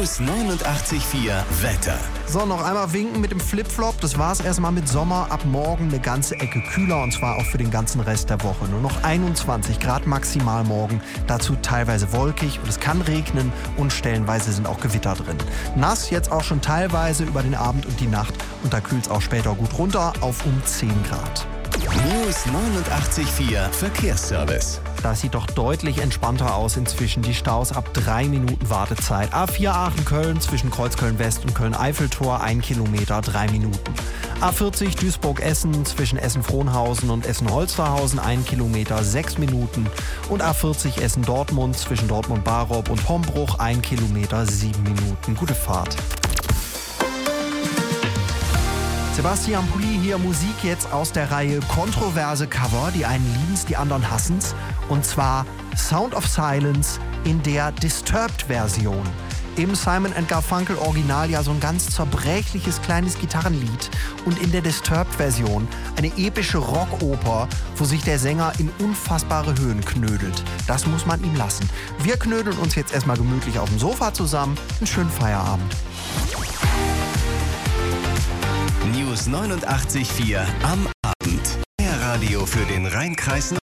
News 89,4 Wetter. So, noch einmal winken mit dem Flipflop. Das war's erstmal mit Sommer. Ab morgen eine ganze Ecke kühler und zwar auch für den ganzen Rest der Woche. Nur noch 21 Grad maximal morgen. Dazu teilweise wolkig und es kann regnen und stellenweise sind auch Gewitter drin. Nass jetzt auch schon teilweise über den Abend und die Nacht und da kühlt's auch später gut runter auf um 10 Grad. News 89,4 Verkehrsservice. Das sieht doch deutlich entspannter aus inzwischen. Die Staus ab 3 Minuten Wartezeit. A4 Aachen-Köln zwischen Kreuzköln-West und Köln-Eiffeltor 1 Kilometer, 3 Minuten. A40 Duisburg-Essen zwischen Essen-Frohnhausen und Essen-Holsterhausen 1 Kilometer, 6 Minuten. Und A40 Essen-Dortmund zwischen Dortmund-Barob und Hombruch 1 Kilometer, 7 Minuten. Gute Fahrt. Sebastian Pulli hier, Musik jetzt aus der Reihe Kontroverse Cover. Die einen lieben's, die anderen hassen's. Und zwar Sound of Silence in der Disturbed-Version. Im Simon & Garfunkel Original ja so ein ganz zerbrechliches kleines Gitarrenlied. Und in der Disturbed-Version eine epische Rockoper, wo sich der Sänger in unfassbare Höhen knödelt. Das muss man ihm lassen. Wir knödeln uns jetzt erstmal gemütlich auf dem Sofa zusammen. Einen schönen Feierabend. News 89,4 am Abend. Der Radio für den Rheinkreis